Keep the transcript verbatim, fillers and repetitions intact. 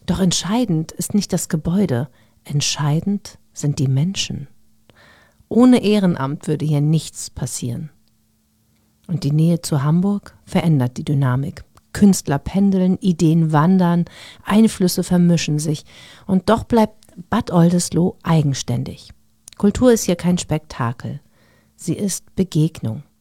Doch entscheidend ist nicht das Gebäude, entscheidend sind die Menschen. Ohne Ehrenamt würde hier nichts passieren. Und die Nähe zu Hamburg verändert die Dynamik. Künstler pendeln, Ideen wandern, Einflüsse vermischen sich. Und doch bleibt Bad Oldesloe eigenständig. Kultur ist hier kein Spektakel. Sie ist Begegnung.